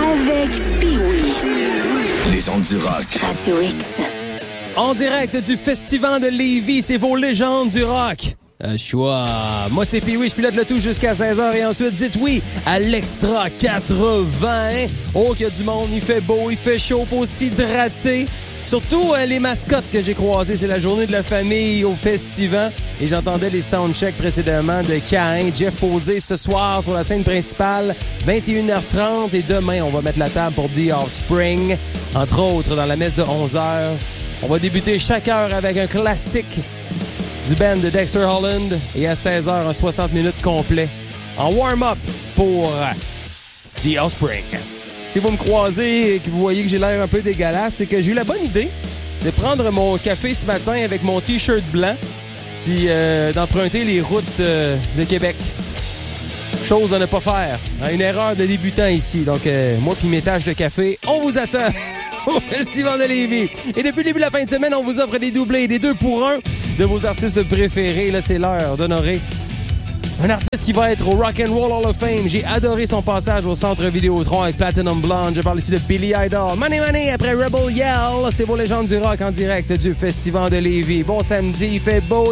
avec Pee-Wee. Les ondes du rock. Radio X. En direct du Festival de Lévis, c'est vos légendes du rock. Choix. Moi, c'est Pee-Wee, je pilote le tout jusqu'à 16h et ensuite, dites oui à l'Extra 80. Oh, qu'il y a du monde, il fait beau, il fait chaud, faut s'hydrater. Surtout les mascottes que j'ai croisées. C'est la journée de la famille au festival. Et j'entendais les soundchecks précédemment de Caïn, Jeff Posé ce soir sur la scène principale, 21h30. Et demain, on va mettre la table pour The Offspring. Entre autres, dans la messe de 11h. On va débuter chaque heure avec un classique du band de Dexter Holland. Et à 16h, un 60 minutes complet en warm-up pour The Offspring. Si vous me croisez et que vous voyez que j'ai l'air un peu dégueulasse, c'est que j'ai eu la bonne idée de prendre mon café ce matin avec mon T-shirt blanc puis d'emprunter les routes de Québec. Chose à ne pas faire. Une erreur de débutant ici. Donc, moi puis mes tâches de café, on vous attend au Festival de Lévis. Et depuis le début de la fin de semaine, on vous offre des doublés, des 2 pour 1 de vos artistes préférés. Là, c'est l'heure d'honorer un artiste qui va être au Rock and Roll Hall of Fame. J'ai adoré son passage au Centre Vidéotron avec Platinum Blonde. Je parle ici de Billy Idol. Money Money après Rebel Yell. C'est vos légendes du rock en direct du Festival de Lévis. Bon samedi, il fait beau.